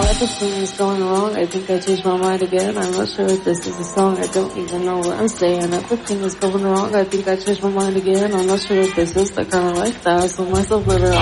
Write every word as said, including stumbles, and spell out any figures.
everything is going wrong. I think I changed my mind again. I'm not sure if this is a song. I don't even know what I'm saying. Everything is going wrong. I think I changed my mind again. I'm not sure if this is the kind of life that I saw myself living.